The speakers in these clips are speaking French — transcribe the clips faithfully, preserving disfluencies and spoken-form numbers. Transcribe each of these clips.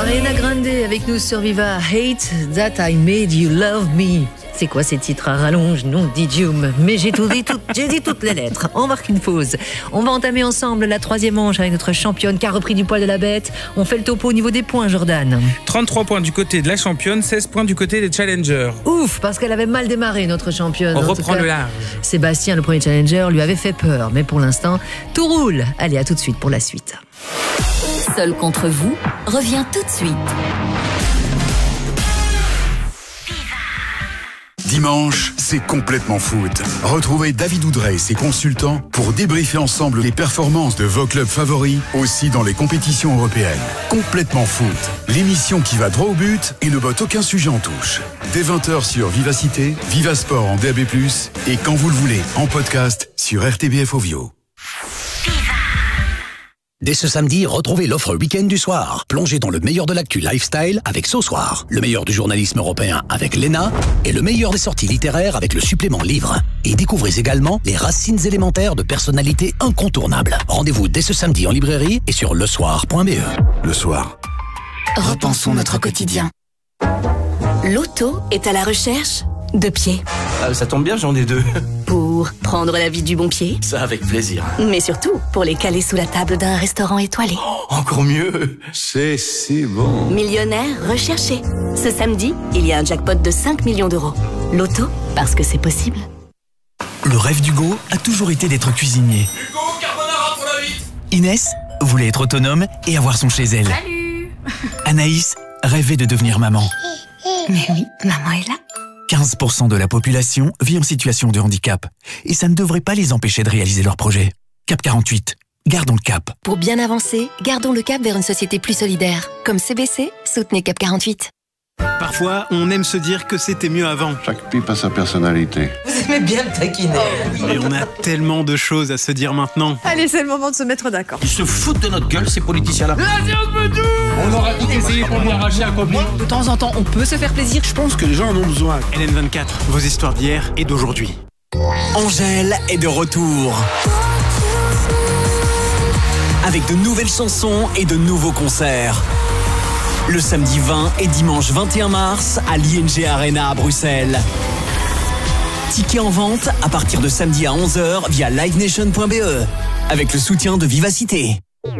Ariana Grande avec nous sur Viva. Hate that I made you love me. C'est quoi ces titres à rallonge? Non, Didium. Mais j'ai tout dit, tout, j'ai dit toutes les lettres. On marque une pause. On va entamer ensemble la troisième manche avec notre championne qui a repris du poil de la bête. On fait le topo au niveau des points, Jordan. trente-trois points du côté de la championne, seize points du côté des challengers. Ouf, parce qu'elle avait mal démarré, notre championne. On reprend le large. Sébastien, le premier challenger, lui avait fait peur. Mais pour l'instant, tout roule. Allez, à tout de suite pour la suite. Seul contre vous revient tout de suite. Dimanche, c'est complètement foot. Retrouvez David Oudrey et ses consultants pour débriefer ensemble les performances de vos clubs favoris, aussi dans les compétitions européennes. Complètement foot, l'émission qui va droit au but et ne botte aucun sujet en touche. Dès vingt heures sur Vivacité, Vivasport en D A B plus, et quand vous le voulez, en podcast sur R T B F Ovio. Dès ce samedi, retrouvez l'offre week-end du soir. Plongez dans le meilleur de l'actu lifestyle avec Ce Soir, le meilleur du journalisme européen avec Léna et le meilleur des sorties littéraires avec le supplément Livre. Et découvrez également les racines élémentaires de personnalités incontournables. Rendez-vous dès ce samedi en librairie et sur le soir point b e. Le soir. Repensons notre quotidien. L'auto est à la recherche de pieds. Ah, ça tombe bien, j'en ai deux. Pour prendre la vie du bon pied, Ça avec plaisir. mais surtout pour les caler sous la table d'un restaurant étoilé. Oh, encore mieux. C'est si bon. Millionnaire recherché. Ce samedi, il y a un jackpot de cinq millions d'euros. L'auto, parce que c'est possible. Le rêve d'Hugo a toujours été d'être cuisinier. Hugo, carbonara pour la vite. Inès voulait être autonome et avoir son chez elle. Salut. Anaïs rêvait de devenir maman. Mais oui, maman est là. quinze pour cent de la population vit en situation de handicap. Et ça ne devrait pas les empêcher de réaliser leurs projets. Cap quarante-huit. Gardons le cap. Pour bien avancer, gardons le cap vers une société plus solidaire. Comme C B C, soutenez Cap quarante-huit. Parfois, on aime se dire que c'était mieux avant. Chaque pipe a sa personnalité. Vous aimez bien le taquiner. Et on a tellement de choses à se dire maintenant. Allez, c'est le moment de se mettre d'accord. Ils se foutent de notre gueule, ces politiciens-là. On aura tout essayé pour lui arracher un copain. De temps en temps, on peut se faire plaisir. Je pense que les gens en ont besoin. L N vingt-quatre, vos histoires d'hier et d'aujourd'hui. Angèle est de retour. Avec de nouvelles chansons et de nouveaux concerts. Le samedi vingt et dimanche vingt et un mars à l'I N G Arena à Bruxelles. Tickets en vente à partir de samedi à onze heures via live nation point b e avec le soutien de Vivacité.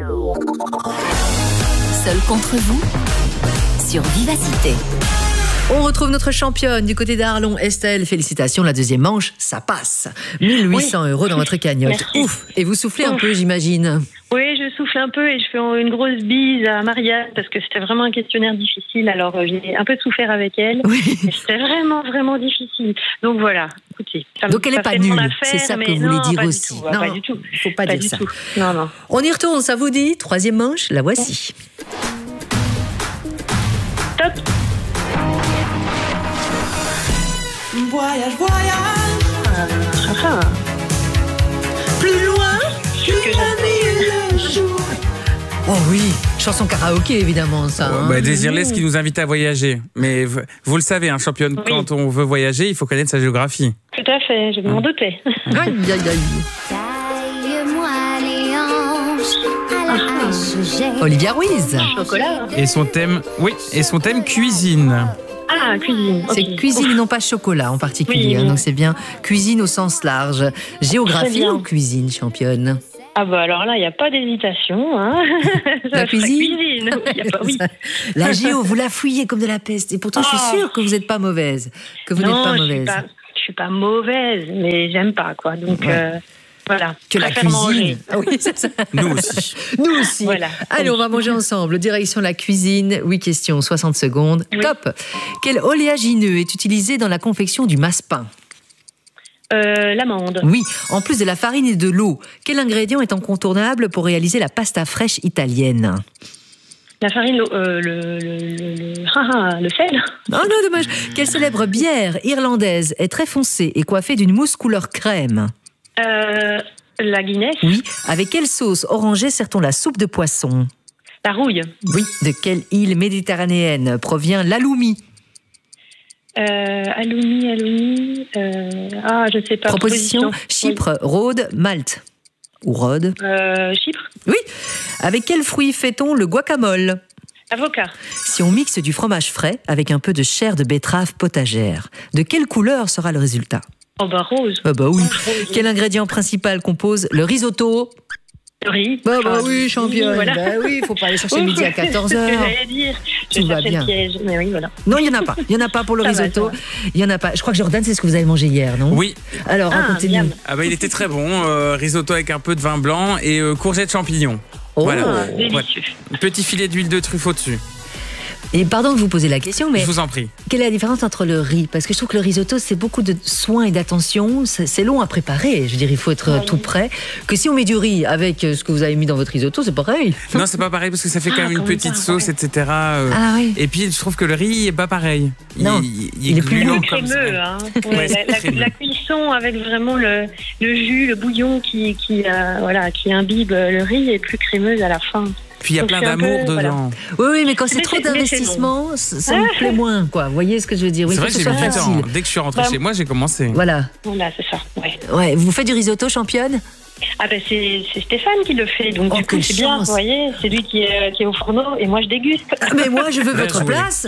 Seul contre vous sur Vivacité. On retrouve notre championne du côté d'Arlon, Estelle. Félicitations, la deuxième manche, ça passe. mille huit cents euros dans votre cagnotte. Merci. Ouf. Et vous soufflez un peu, j'imagine. Oui, je souffle un peu et je fais une grosse bise à Marianne parce que c'était vraiment un questionnaire difficile. Alors, euh, j'ai un peu souffert avec elle. Oui. Et c'était vraiment, vraiment difficile. Donc voilà, écoutez. Ça me- Donc elle ça n'est pas fait mon nulle, affaire, c'est ça que mais vous voulez non, dire pas du aussi. tout, ouais, pas du tout. il ne faut pas, Pas dire du ça. tout. Non, non. On y retourne, ça vous dit? Troisième manche, la voici. Top. Voyage, voyage, Ah, plus loin, ce que j'aime. le jour. Oh oui, chanson karaoké évidemment ça. hein. Bah, Désirless qui nous invite à voyager. Mais v- vous le savez, hein, championne, Oui. quand on veut voyager, il faut connaître sa géographie. Tout à fait, je m'en doutais. Aïe, aïe, aïe. Olivia Ruiz. Chocolat. Et son thème, oui, et son thème cuisine. Ah, cuisine. C'est ok. cuisine et non pas chocolat en particulier. Oui, hein, oui. donc c'est bien cuisine au sens large. Très Géographie bien. ou cuisine, championne? Ah bah alors là, il n'y a pas d'hésitation. Hein. La Ça, cuisine cuisine. Y a pas, oui. La géo, vous la fouillez comme de la peste. Et pourtant, je suis Oh. sûre que vous n'êtes pas mauvaise. Que vous n'êtes non, pas je suis mauvaise. pas, je suis pas mauvaise, mais j'aime pas quoi. Donc Ouais. euh, voilà. Que la Préfère cuisine. manger. Ah oui, c'est ça. Nous aussi. Nous aussi. Voilà. Allez, on va manger ensemble. Direction la cuisine. Oui, question, soixante secondes. Oui. Top. Quel oléagineux est utilisé dans la confection du massepain? Euh, L'amande. Oui, en plus de la farine et de l'eau, quel ingrédient est incontournable pour réaliser la pasta fraîche italienne? La farine, l'eau, euh, le, le, le, le, ah, ah, le sel. Oh non, dommage. Quelle célèbre bière irlandaise est très foncée et coiffée d'une mousse couleur crème? Euh, la Guinness. Oui. Avec quelle sauce orangée sert-on la soupe de poisson? La rouille. Oui. De quelle île méditerranéenne provient l'aloumi? Euh, Aloumi, Aloumi. Euh, ah, je sais pas. Proposition, Chypre, Rhodes, Malte. Ou Rhodes. Euh, Chypre. Oui. Avec quel fruit fait-on le guacamole? Avocat. Si on mixe du fromage frais avec un peu de chair de betterave potagère, de quelle couleur sera le résultat? Oh bah rose. Ah bah oui. Rose. Quel ingrédient principal compose le risotto? Le riz. Bah, bah Ah, oui, championne. Voilà. Bah oui, il faut pas aller chercher Oui, midi à quatorze heures. C'est ce que j'allais dire. Je Tout va cherchais bien. le piège. Mais oui, voilà. Non, il n'y en a pas. Il n'y en a pas pour le Ça va, risotto. ça va. Il y en a pas. Je crois que Jordan, c'est ce que vous avez mangé hier, non? Oui. Alors, Ah, racontez-nous. miam. Ah bah il était très bon, euh, risotto avec un peu de vin blanc et euh, courgettes champignons. Oh. Voilà. Ah, Ouais. délicieux. Petit filet d'huile de truffe au-dessus. Et pardon de vous poser la question, mais Je vous en prie. quelle est la différence entre le riz? Parce que je trouve que le risotto, c'est beaucoup de soins et d'attention. C'est c'est long à préparer. Je veux dire, il faut être euh, Oui. tout prêt. Que si on met du riz avec euh, ce que vous avez mis dans votre risotto, c'est pareil. Non, c'est pas pareil parce que ça fait quand Ah, même une comme petite ça, sauce, ouais. et cetera euh, Ah oui. Et puis je trouve que le riz est pas pareil. Il, Non, il, il est plus gluant Plus comme ça. crémeux, hein. Ouais, Ouais, c'est la, la- crémeux. la cuisson avec vraiment le, le jus, le bouillon qui, qui, euh, voilà, qui imbibe le riz est plus crémeuse à la fin. Puis il y a Donc, plein c'est un d'amour peu, voilà. dedans. Oui, oui, mais quand c'est Mais trop c'est- mais c'est d'investissement, ça ça me plaît moins, quoi. Vous voyez ce que je veux dire? Oui, C'est il faut vrai que que ce j'ai soit mis du facile. temps. Dès que je suis rentrée Bah, chez moi, j'ai commencé. Voilà. Voilà, c'est ça. Ouais. Ouais, vous faites du risotto, championne? Ah ben c'est c'est Stéphane qui le fait, donc Oh, du coup quelle c'est bien, chance. vous voyez, c'est lui qui est, qui est au fourneau et moi je déguste. Ah, mais moi, je veux Bien votre joué. place.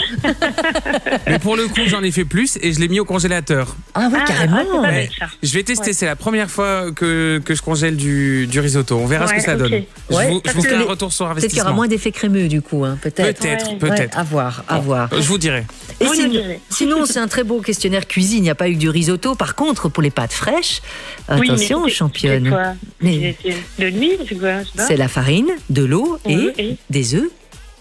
Mais pour le coup, j'en ai fait plus et je l'ai mis au congélateur. Ah oui, Ah, carrément. ah, c'est pas Ouais. bête, ça. Je vais tester, Ouais. c'est la première fois que, que je congèle du, du risotto. On verra ce Ouais, que ça ok. donne. Ouais, je vous, je parce vous que ferai un les- retour sur Peut-être qu'il y investissement. aura moins d'effets crémeux, du coup. Hein. Peut-être. Peut-être, Ouais. peut-être. Ouais, à voir, à voir. Je vous dirai. Et Vous nous sinon, direz. sinon, c'est un très beau questionnaire cuisine. Il n'y a pas eu que du risotto. Par contre, pour les pâtes fraîches, Oui, mais attention, c'est- championne. c'est quoi Mais C'est- c'est de l'huile, c'est quoi je sais pas. c'est la farine, de l'eau et, Oui, et des œufs.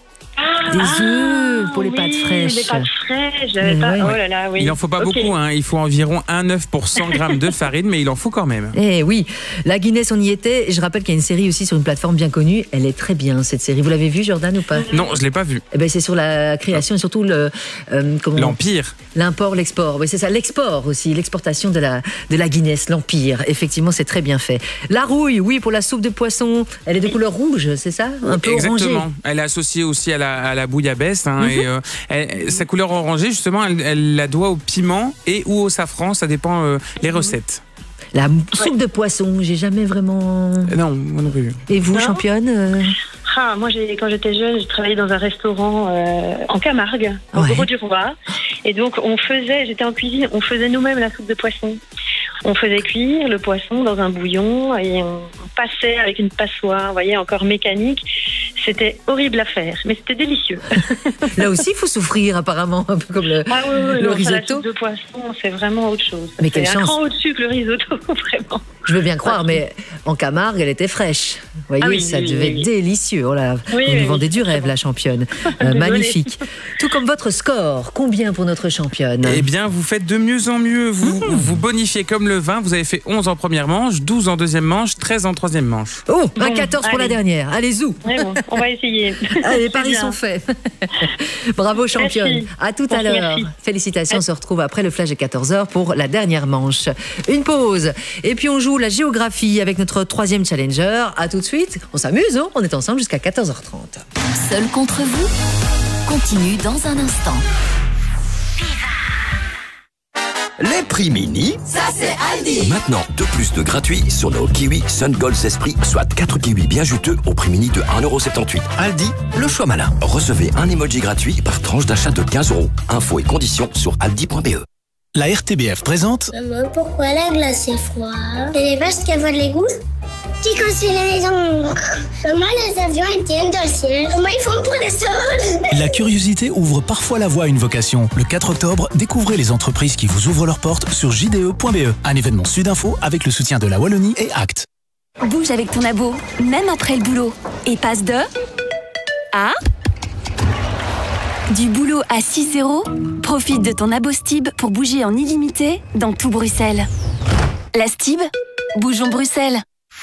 Ah, des ah, œufs pour les oui, pâtes fraîches. Les pâtes fraîches, j'avais Mais pas. ouais. Oh là là, oui. Il en faut pas Ok. beaucoup, hein. Il faut environ un œuf pour cent grammes de farine, mais il en faut quand même. Eh oui, la Guinness, on y était. Je rappelle qu'il y a une série aussi sur une plateforme bien connue. Elle est très bien, cette série. Vous l'avez vue, Jordan, ou pas? Non, je l'ai pas vu. Eh ben, c'est sur la création et surtout le euh, comment L'Empire. l'import, l'export. Oui, c'est ça, l'export aussi, l'exportation de la de la Guinness, l'Empire. Effectivement, c'est très bien fait. La rouille, oui, pour la soupe de poisson. Elle est de couleur rouge, c'est ça? Un peu Exactement. orangée. Elle est associée aussi à la, à la bouillabaisse. Hein, et, euh, elle- sa couleur orangée, justement, elle, elle la doit au piment et ou au safran. Ça dépend euh, les recettes. La soupe de poisson, j'ai jamais vraiment. Euh, Non, moi non plus. Et vous, Non. championne? euh, Ah, moi, j'ai, quand j'étais jeune, j'ai travaillé dans un restaurant euh, en Camargue, au Ouais. Bureau du Roi. Et donc, on faisait, j'étais en cuisine, on faisait nous-mêmes la soupe de poisson. On faisait cuire le poisson dans un bouillon et on passait avec une passoire, vous voyez, encore mécanique. C'était horrible à faire, mais c'était délicieux. Là aussi, il faut souffrir, apparemment, un peu comme le, Ah oui, oui, le non, ça, la risotto. soupe de poisson, c'est vraiment autre chose. Mais c'est quelle un chance. cran au-dessus que le risotto, vraiment. Je veux bien croire, mais en Camargue, elle était fraîche. Vous voyez, Ah oui, ça oui, devait oui, être délicieux. Oh là, Oui, vous oui, nous vendez oui, du rêve, la championne. Euh, Désolée. magnifique. Tout comme votre score. Combien pour notre championne? Eh bien, vous faites de mieux en mieux. Vous, vous bonifiez comme le vin. Vous avez fait onze en première manche, douze en deuxième manche, treize en troisième manche. Oh, un Bon, quatorze pour la allez. dernière. Allez, zou. Ouais, bon, on va essayer. Allez, les C'est paris bien. sont faits. Bravo, championne. Merci. À tout à Merci, l'heure. merci. Félicitations. On se retrouve après le flash de quatorze heures pour la dernière manche. Une pause. Et puis, on joue la géographie avec notre troisième challenger. À tout de suite. On s'amuse, hein? On est ensemble jusqu'à quatorze heures trente. Seul contre vous continue dans un instant. Les prix mini, Ça, c'est Aldi. maintenant deux plus de gratuits sur nos kiwis Sun Gold Esprit, soit quatre kiwis bien juteux au prix mini de un euro soixante-dix-huit. Aldi, le choix malin. Recevez un emoji gratuit par tranche d'achat de quinze euros. Infos et conditions sur aldi point b e. La R T B F présente Maman, pourquoi la glace est froide? C'est les vaches qui avalent les goûts? Qui construit les maisons? Comment les avions étaient dans le ciel? Comment ils font pour les sols? La curiosité ouvre parfois la voie à une vocation. Le quatre octobre, découvrez les entreprises qui vous ouvrent leurs portes sur j d e point b e. Un événement Sudinfo avec le soutien de la Wallonie et Act. Bouge avec ton abo, même après le boulot. Et passe de... à... Du boulot à six euros. Profite de ton abo Stib pour bouger en illimité dans tout Bruxelles. La Stib, bougeons Bruxelles.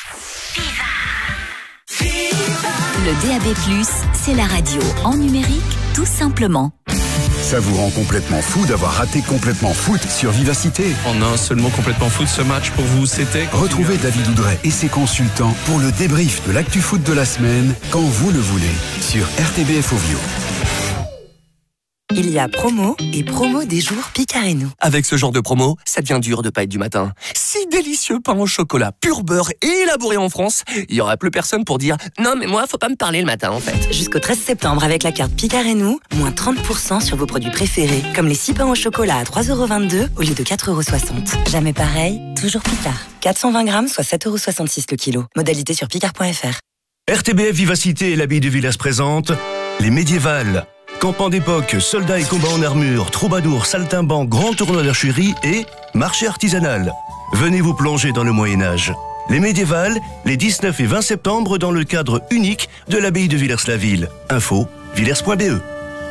Le D A B plus, c'est la radio en numérique, tout simplement. Ça vous rend complètement fou d'avoir raté Complètement Foot sur Vivacité. En un seul mot, Complètement Foot, ce match pour vous, c'était... Retrouvez David Oudret et ses consultants pour le débrief de l'actu foot de la semaine quand vous le voulez sur R T B F Ovio. Il y a promo et promo des jours Picareno. Avec ce genre de promo, ça devient dur de pas être du matin. Si délicieux pain au chocolat, pur beurre et élaboré en France, il y aura plus personne pour dire « Non mais moi, faut pas me parler le matin en fait ». Jusqu'au treize septembre, avec la carte Picareno, moins trente pour cent sur vos produits préférés, comme les six pains au chocolat à trois euros vingt-deux au lieu de quatre euros soixante. Jamais pareil, toujours Picard. quatre cent vingt grammes, soit sept euros soixante-six le kilo. Modalité sur picard point f r. R T B F Vivacité et l'abbaye de Villers présente les médiévales. Campement d'époque, soldats et combats en armure, troubadours, saltimbanques, grand tournoi d'archerie et marché artisanal. Venez vous plonger dans le Moyen-Âge. Les médiévales, les dix-neuf et vingt septembre dans le cadre unique de l'abbaye de Villers-la-Ville. Info, villers point b e.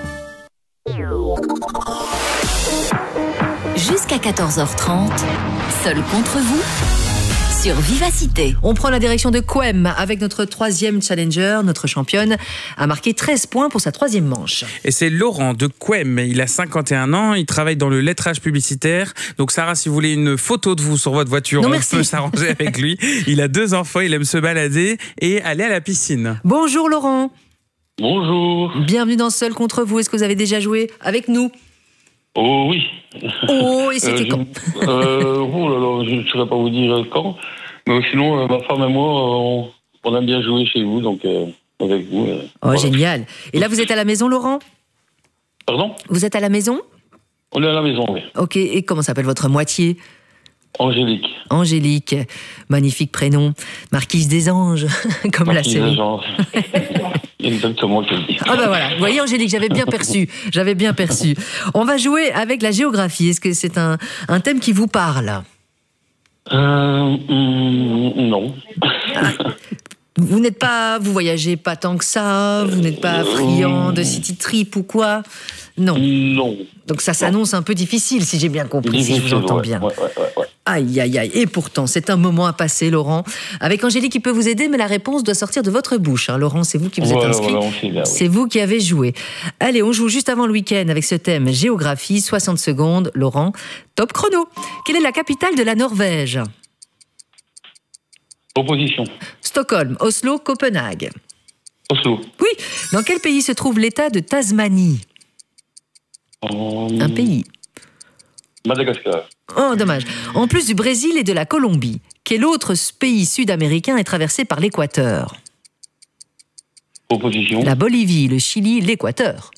Jusqu'à quatorze heures trente, seul contre vous sur Vivacité. On prend la direction de Couem avec notre troisième challenger. Notre championne a marqué treize points pour sa troisième manche. Et c'est Laurent de Couem. Il a cinquante et un ans. Il travaille dans le lettrage publicitaire. Donc Sarah, si vous voulez une photo de vous sur votre voiture, non, on merci. peut s'arranger avec lui. Il a deux enfants. Il aime se balader et aller à la piscine. Bonjour Laurent. Bonjour. Bienvenue dans Seul contre vous. Est-ce que vous avez déjà joué avec nous? Oh oui. Oh, et c'était euh, quand je, euh, Oh là là, je ne saurais pas vous dire quand. Mais sinon, euh, ma femme et moi, on, on aime bien jouer chez vous, donc euh, avec vous. Euh, oh, voilà. Génial. Et là, vous êtes à la maison, Laurent? Pardon? Vous êtes à la maison? On est à la maison, oui. Ok, et comment s'appelle votre moitié? Angélique. Angélique, magnifique prénom. Marquise des Anges, comme Marquise la série. Des Anges. Exactement, je le dis. Ah ben voilà, vous voyez Angélique, j'avais bien perçu, j'avais bien perçu. On va jouer avec la géographie. Est-ce que c'est un, un thème qui vous parle? Euh, non. Ah, vous n'êtes pas, vous voyagez pas tant que ça, vous n'êtes pas friand de city trip ou quoi? Non. Non. Donc ça s'annonce un peu difficile, si j'ai bien compris, difficile, si je vous entends ouais, bien. Ouais, ouais, ouais, ouais. Aïe, aïe, aïe. Et pourtant, c'est un moment à passer, Laurent. Avec Angélique qui peut vous aider, mais la réponse doit sortir de votre bouche. Hein. Laurent, c'est vous qui vous voilà, êtes inscrit. Voilà, on sait bien, oui. C'est vous qui avez joué. Allez, on joue juste avant le week-end avec ce thème géographie. soixante secondes. Laurent, top chrono. Quelle est la capitale de la Norvège? Proposition. Stockholm, Oslo, Copenhague. Oslo. Oui. Dans quel pays se trouve l'État de Tasmanie? Um... Un pays. Madagascar. Oh, dommage. En plus du Brésil et de la Colombie, quel autre pays sud-américain est traversé par l'équateur? Proposition. La Bolivie, le Chili, l'Équateur.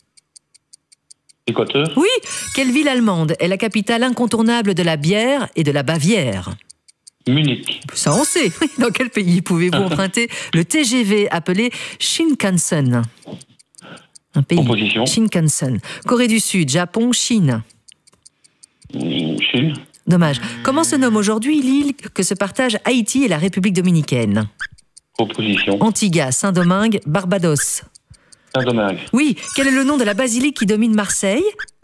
Équateur. Oui. Quelle ville allemande est la capitale incontournable de la bière et de la Bavière? Munich. Ça on sait. Dans quel pays pouvez-vous emprunter le T G V appelé Shinkansen? Un pays. Proposition. Shinkansen. Corée du Sud, Japon, Chine. Chine. Dommage. Comment se nomme aujourd'hui l'île que se partagent Haïti et la République dominicaine? Proposition. Antigua, Saint-Domingue, Barbados. Saint-Domingue. Oui. Quel est le nom de la basilique qui domine Marseille?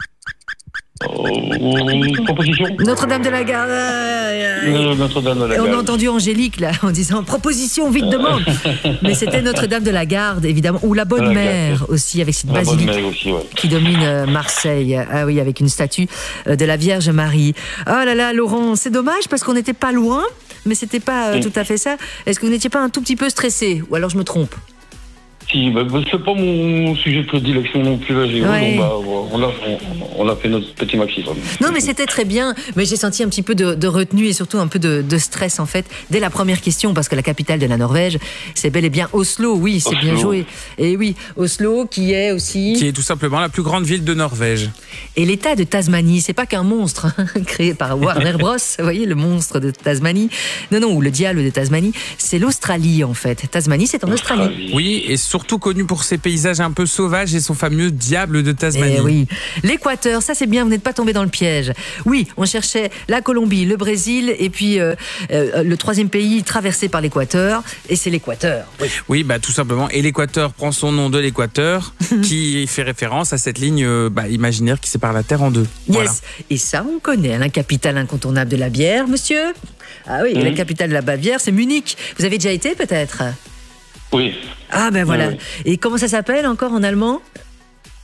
Oh, proposition. Notre-Dame de la Garde. Euh, Notre-Dame de la Et Garde. on a entendu Angélique là en disant proposition, vite demande. Mais c'était Notre-Dame de la Garde évidemment, ou la Bonne La Mère Garde. aussi avec cette La basilique Bonne Mère aussi, ouais. qui domine euh, Marseille. Ah oui, avec une statue euh, de la Vierge Marie. Oh là là, Laurent, c'est dommage parce qu'on n'était pas loin, mais c'était pas euh, Oui. tout à fait ça. Est-ce que vous n'étiez pas un tout petit peu stressé, ou alors je me trompe? Si, bah, bah, c'est pas mon sujet de prédilection non plus, la géo, Ouais. donc bah, on, a, on, on a fait notre petit maximum. Non, mais c'était très bien. Mais j'ai senti un petit peu de, de retenue et surtout un peu de, de stress, en fait, dès la première question, parce que la capitale de la Norvège, c'est bel et bien Oslo. Oui, c'est bien Oslo. joué. Et oui, Oslo, qui est aussi... Qui est tout simplement la plus grande ville de Norvège. Et l'État de Tasmanie, c'est pas qu'un monstre hein, créé par Warner Bros. Vous voyez, le monstre de Tasmanie. Non, non, ou le diable de Tasmanie. C'est l'Australie, en fait. Tasmanie, c'est en Australie. Oui, et surtout connu pour ses paysages un peu sauvages et son fameux diable de Tasmanie. Eh oui. L'Équateur, ça c'est bien, vous n'êtes pas tombé dans le piège. Oui, on cherchait la Colombie, le Brésil, et puis euh, euh, le troisième pays traversé par l'Équateur, et c'est l'Équateur. Oui. Oui, bah tout simplement. Et l'Équateur prend son nom de l'Équateur, qui fait référence à cette ligne euh, bah, imaginaire qui sépare la Terre en deux. Yes. Voilà. Et ça, on connaît, la capitale incontournable de la bière, monsieur. Ah oui, Mhm. la capitale de la Bavière, c'est Munich. Vous avez déjà été peut-être? Oui. Ah ben voilà. Oui, Et comment ça s'appelle encore en allemand?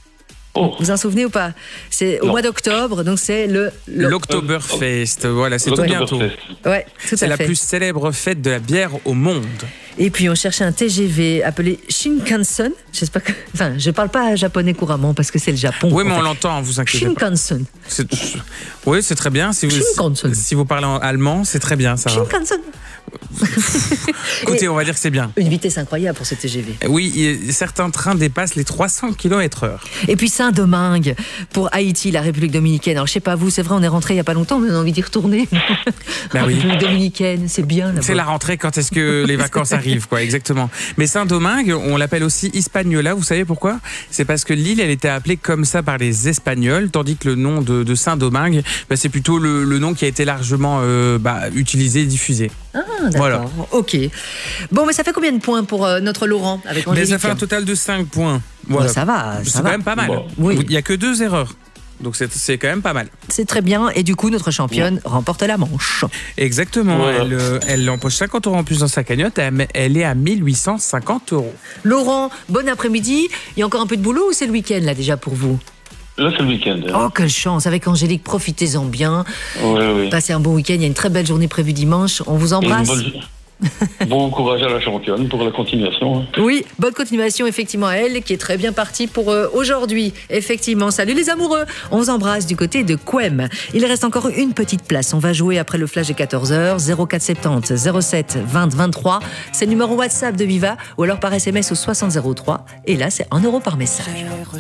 Oh. Vous en souvenez ou pas? C'est au Non. mois d'octobre, donc c'est le... le- L'Oktoberfest, voilà, c'est tout bientôt. Ouais, tout à C'est la fait. plus célèbre fête de la bière au monde. Et puis on cherchait un T G V appelé Shinkansen. J'espère que... Enfin, je parle pas japonais couramment parce que c'est le Japon. Oui, mais en on fait. l'entend, vous inquiétez pas. Shinkansen. C'est- Oui, c'est très bien. Si vous, Shinkansen. si vous parlez en allemand, c'est très bien, ça va. Shinkansen. Écoutez, Et on va dire que c'est bien. une vitesse incroyable pour ce T G V. Oui, il- certains trains dépassent les trois cents kilomètres heure. Et puis Saint-Domingue pour Haïti, la République dominicaine. Alors je sais pas vous, c'est vrai, on est rentré il y a pas longtemps, mais on a envie d'y retourner. Ben oui. République dominicaine, c'est bien là-bas. C'est la rentrée quand est-ce que les vacances arrivent, quoi, exactement. Mais Saint-Domingue, on l'appelle aussi Hispaniola, vous savez pourquoi? C'est parce que l'île, elle était appelée comme ça par les Espagnols, tandis que le nom de, de Saint-Domingue, bah, c'est plutôt le, le nom qui a été largement euh, bah, utilisé et diffusé. Ah, d'accord. Voilà. Ok. Bon, mais ça fait combien de points pour euh, notre Laurent avec Mais Angélique? ça fait un total de cinq points. Voilà. Ouais, ça va, ça C'est va. quand même pas mal. Bon. Oui. Il n'y a que deux erreurs. Donc c'est c'est quand même pas mal. C'est très bien. Et du coup, notre championne remporte la manche. Exactement. Voilà. Elle, euh, elle empoche cinquante euros en plus dans sa cagnotte. Elle, elle est à mille huit cent cinquante euros. Laurent, bon après-midi. Il y a encore un peu de boulot ou c'est le week-end là déjà pour vous? Là, c'est le week-end. hein. Oh, quelle chance. Avec Angélique, profitez-en bien. Oui, oui. Passez un bon week-end. Il y a une très belle journée prévue dimanche. On vous Et une embrasse. bonne- Bon courage à la championne pour la continuation. hein. Oui, bonne continuation effectivement à elle qui est très bien partie pour euh, aujourd'hui. Effectivement, salut les amoureux. On vous embrasse du côté de Quem. Il reste encore une petite place. On va jouer après le flash de quatorze heures. zéro quatre soixante-dix zéro sept vingt vingt-trois. C'est le numéro WhatsApp de Viva ou alors par S M S au soixante zéro trois. Et là, c'est un euro par message.